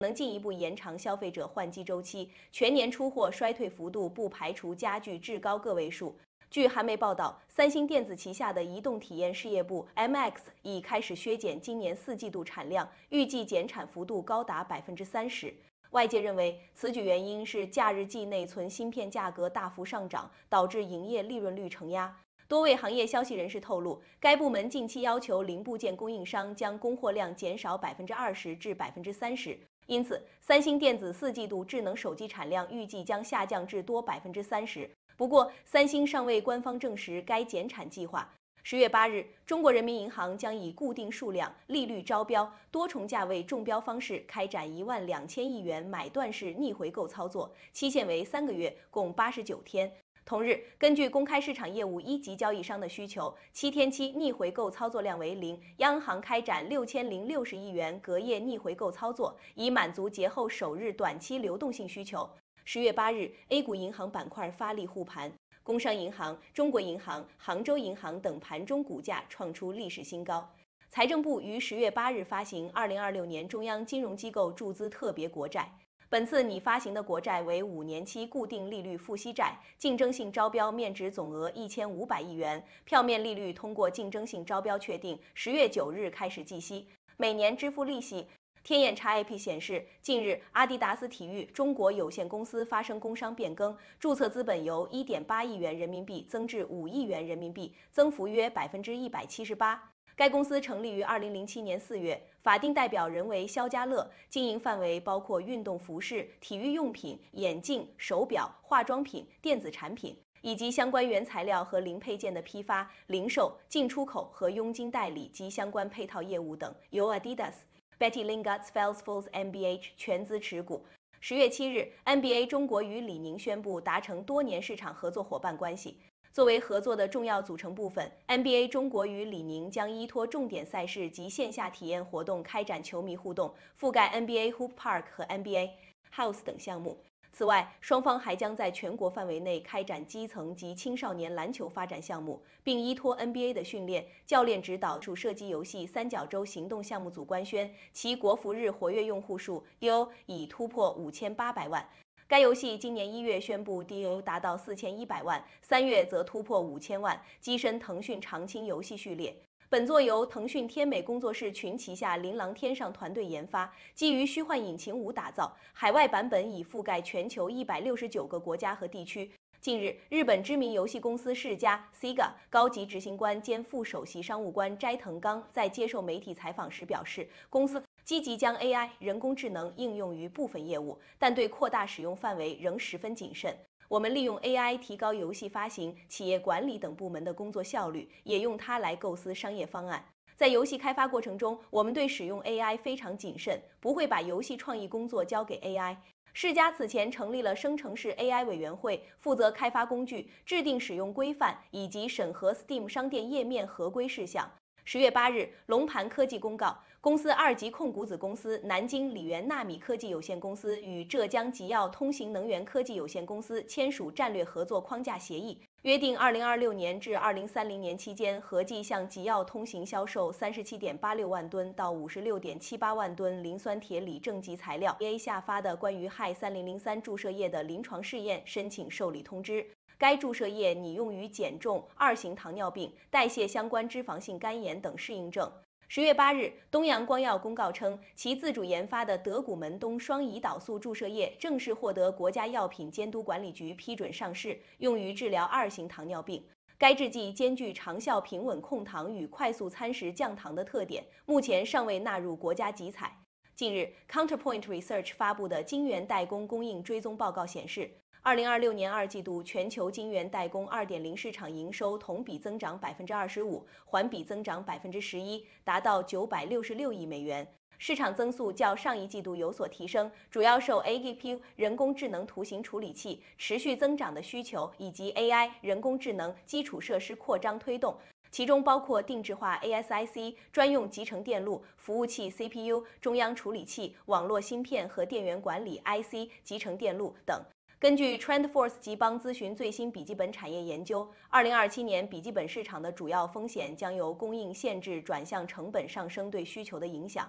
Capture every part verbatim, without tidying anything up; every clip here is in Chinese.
能进一步延长消费者换机周期，全年出货衰退幅度不排除加剧至高个位数。据韩媒报道，三星电子旗下的移动体验事业部 M X 已开始削减今年四季度产量，预计减产幅度高达百分之三十。外界认为，此举原因是假日季内存芯片价格大幅上涨，导致营业利润率承压。多位行业消息人士透露，该部门近期要求零部件供应商将供货量减少百分之二十至百分之三十。因此，三星电子四季度智能手机产量预计将下降至多百分之三十。不过，三星尚未官方证实该减产计划。十月八日，中国人民银行将以固定数量、利率招标、多重价位中标方式开展一万两千亿元买断式逆回购操作，期限为三个月，共八十九天。同日，根据公开市场业务一级交易商的需求，七天期逆回购操作量为零，央行开展六千零六十亿元隔夜逆回购操作，以满足节后首日短期流动性需求。十月八日 ，A 股银行板块发力护盘，工商银行、中国银行、杭州银行等盘中股价创出历史新高。财政部于十月八日发行二零二六年中央金融机构注资特别国债。本次拟发行的国债为五年期固定利率付息债，竞争性招标面值总额一千五百亿元，票面利率通过竞争性招标确定，十月九日开始计息，每年支付利息。天眼查 A P 显示，近日阿迪达斯体育中国有限公司发生工商变更，注册资本由一点八亿元人民币增至五亿元人民币，增幅约百分之一百七十八。该公司成立于二零零七年四月，法定代表人为肖家乐，经营范围包括运动服饰、体育用品、眼镜、手表、化妆品、电子产品，以及相关原材料和零配件的批发、零售、进出口和佣金代理及相关配套业务等，由 Adidas、Betty Lingard Felsfors M B H 全资持股。十月七日 ，N B A 中国与李宁宣布达成多年市场合作伙伴关系。作为合作的重要组成部分 ，N B A 中国与李宁将依托重点赛事及线下体验活动开展球迷互动，覆盖 N B A Hoop Park 和 N B A House 等项目。此外，双方还将在全国范围内开展基层及青少年篮球发展项目，并依托 N B A 的训练、教练指导，主射击游戏三角洲行动项目组官宣，其国服日活跃用户数 D O 已突破五千八百万。该游戏今年一月宣布 D O 达到四千一百万，三月则突破五千万，跻身腾讯长青游戏序列。本作由腾讯天美工作室群旗下琳琅天上团队研发，基于虚幻引擎五打造，海外版本已覆盖全球一百六十九个国家和地区。近日，日本知名游戏公司世嘉 （Sega） 高级执行官兼副首席商务官斋藤刚在接受媒体采访时表示，公司积极将 A I 人工智能应用于部分业务，但对扩大使用范围仍十分谨慎。我们利用 A I 提高游戏发行、企业管理等部门的工作效率，也用它来构思商业方案。在游戏开发过程中，我们对使用 A I 非常谨慎，不会把游戏创意工作交给 A I。世嘉此前成立了生成式 A I 委员会，负责开发工具、制定使用规范以及审核 Steam 商店页面合规事项。十月八日，龙盘科技公告，公司二级控股子公司南京理源纳米科技有限公司与浙江吉耀通行能源科技有限公司签署战略合作框架协议，约定二零二六年至二零三零年期间，合计向吉耀通行销售三十七点八六万吨到五十六点七八万吨磷酸铁锂正极材料。A 下发的关于氦三零零三注射液的临床试验申请受理通知。该注射液拟用于减重、二型糖尿病、代谢相关脂肪性肝炎等适应症。十月八日，东阳光药公告称，其自主研发的德古门冬双胰岛素注射液正式获得国家药品监督管理局批准上市，用于治疗二型糖尿病。该制剂兼具长效平稳控糖与快速餐食降糖的特点，目前尚未纳入国家集采。近日 ，Counterpoint Research 发布的晶圆代工供应追踪报告显示，二零二六年二季度全球晶圆代工 二点零 市场营收同比增长 百分之二十五， 环比增长 百分之十一， 达到九百六十六亿美元。市场增速较上一季度有所提升，主要受 A G P U 人工智能图形处理器持续增长的需求以及 A I 人工智能基础设施扩张推动，其中包括定制化 A S I C、专用集成电路、服务器 C P U、中央处理器、网络芯片和电源管理 I C、集成电路等。根据 TrendForce 吉邦咨询最新笔记本产业研究，二零二七年笔记本市场的主要风险将由供应限制转向成本上升对需求的影响。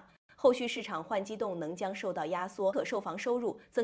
后续市场换机动能将受到压缩，可售房收入增。